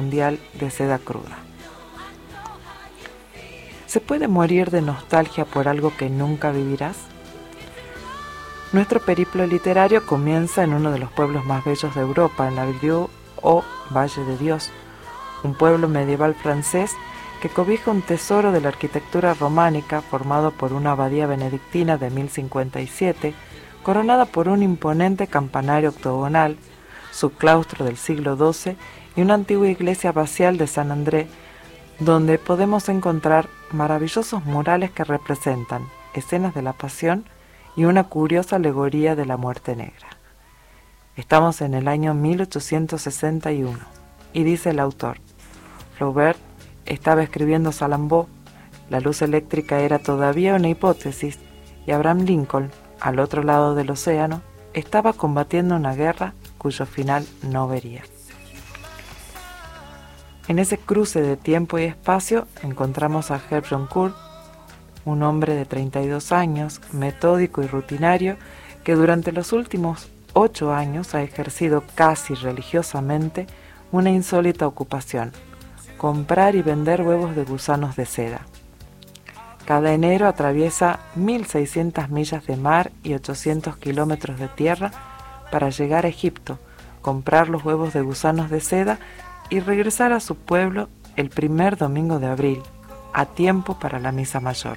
mundial de seda cruda. ¿Se puede morir de nostalgia por algo que nunca vivirás? Nuestro periplo literario comienza en uno de los pueblos más bellos de Europa, en la Ville o Valle de Dios, un pueblo medieval francés que cobija un tesoro de la arquitectura románica formado por una abadía benedictina de 1057, coronada por un imponente campanario octogonal, su claustro del siglo XII y una antigua iglesia abacial de San André, donde podemos encontrar maravillosos murales que representan escenas de la Pasión y una curiosa alegoría de la muerte negra. Estamos en el año 1861 y dice el autor: Flaubert estaba escribiendo Salambó, la luz eléctrica era todavía una hipótesis y Abraham Lincoln, al otro lado del océano, estaba combatiendo una guerra cuyo final no vería. En ese cruce de tiempo y espacio encontramos a Herb Joncourt, un hombre de 32 años, metódico y rutinario, que durante los últimos 8 años ha ejercido casi religiosamente una insólita ocupación: comprar y vender huevos de gusanos de seda. Cada enero atraviesa 1.600 millas de mar y 800 kilómetros de tierra para llegar a Egipto, comprar los huevos de gusanos de seda y regresar a su pueblo el primer domingo de abril, a tiempo para la misa mayor.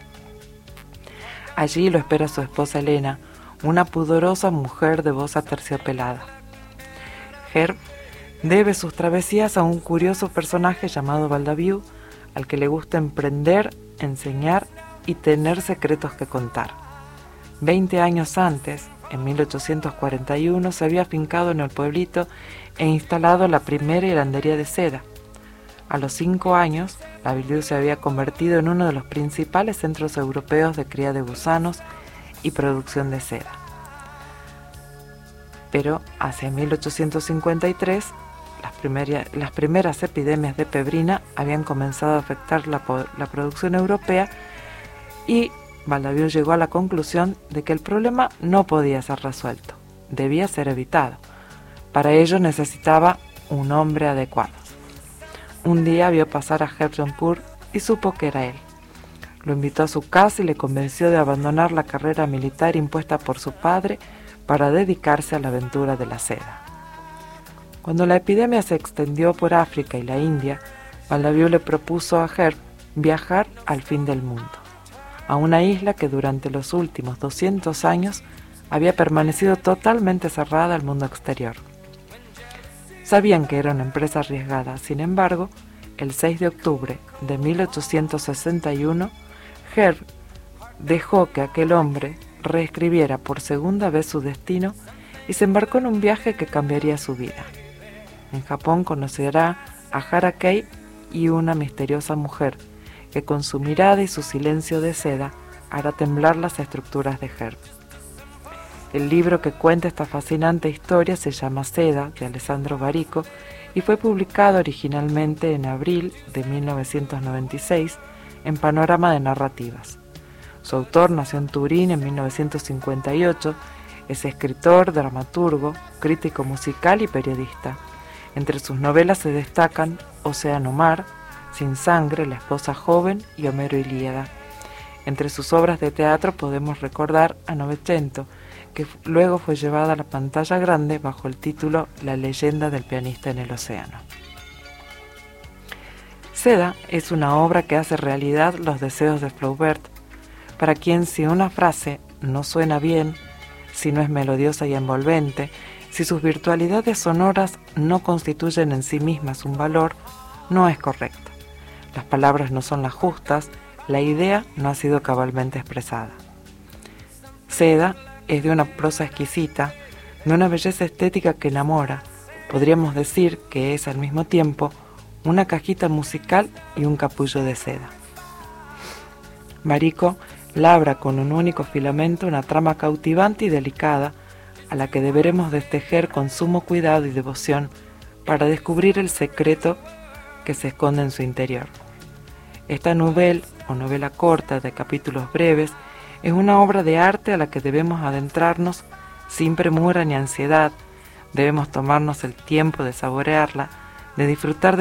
Allí lo espera su esposa Elena, una pudorosa mujer de voz aterciopelada. Herb debe sus travesías a un curioso personaje llamado Baldaviu, al que le gusta emprender, enseñar y tener secretos que contar. 20 años antes, en 1841, se había afincado en el pueblito e instalado la primera hilandería de seda. A los 5 años, la Ville se había convertido en uno de los principales centros europeos de cría de gusanos y producción de seda. Pero hacia 1853, las primeras epidemias de pebrina habían comenzado a afectar la producción europea y Baldaviu llegó a la conclusión de que el problema no podía ser resuelto, debía ser evitado. Para ello necesitaba un hombre adecuado. Un día vio pasar a Herb Joncourt y supo que era él. Lo invitó a su casa y le convenció de abandonar la carrera militar impuesta por su padre para dedicarse a la aventura de la seda. Cuando la epidemia se extendió por África y la India, Baldaviu le propuso a Herb viajar al fin del mundo, a una isla que durante los últimos 200 años había permanecido totalmente cerrada al mundo exterior. Sabían que era una empresa arriesgada, sin embargo, el 6 de octubre de 1861, Herb dejó que aquel hombre reescribiera por segunda vez su destino y se embarcó en un viaje que cambiaría su vida. En Japón conocerá a Hara Kei y una misteriosa mujer que con su mirada y su silencio de seda hará temblar las estructuras de Herb. El libro que cuenta esta fascinante historia se llama Seda, de Alessandro Barico, y fue publicado originalmente en abril de 1996 en Panorama de Narrativas. Su autor nació en Turín en 1958, es escritor, dramaturgo, crítico musical y periodista. Entre sus novelas se destacan Océano Mar, Sin Sangre, La esposa joven y Homero Ilíada. Entre sus obras de teatro podemos recordar a Novecento, que luego fue llevada a la pantalla grande bajo el título La leyenda del pianista en el océano. Seda es una obra que hace realidad los deseos de Flaubert, para quien si una frase no suena bien, si no es melodiosa y envolvente, si sus virtualidades sonoras no constituyen en sí mismas un valor, no es correcta. Las palabras no son las justas, la idea no ha sido cabalmente expresada. Seda es de una prosa exquisita, de una belleza estética que enamora. Podríamos decir que es al mismo tiempo una cajita musical y un capullo de seda. Barico labra con un único filamento una trama cautivante y delicada, a la que deberemos destejer con sumo cuidado y devoción para descubrir el secreto que se esconde en su interior. Esta novela, o novela corta de capítulos breves, es una obra de arte a la que debemos adentrarnos sin premura ni ansiedad. Debemos tomarnos el tiempo de saborearla, de disfrutar de